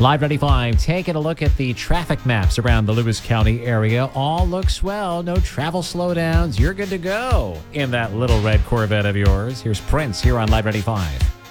Live 95, taking a look at the traffic maps around the Lewis County area. All looks well. No travel slowdowns. You're good to go in that little red Corvette of yours. Here's Prince here on Live 95.